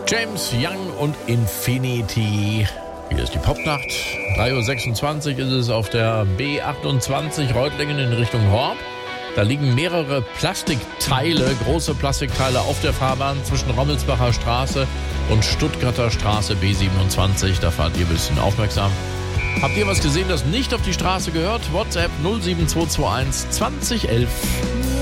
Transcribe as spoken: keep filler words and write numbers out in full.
James Young und Infinity. Hier ist die Popnacht. drei Uhr sechsundzwanzig ist es auf der B achtundzwanzig Reutlingen in Richtung Horb. Da liegen mehrere Plastikteile, große Plastikteile auf der Fahrbahn zwischen Rommelsbacher Straße und Stuttgarter Straße B siebenundzwanzig. Da fahrt ihr ein bisschen aufmerksam. Habt ihr was gesehen, das nicht auf die Straße gehört? WhatsApp null sieben zwei zwei eins zwanzig elf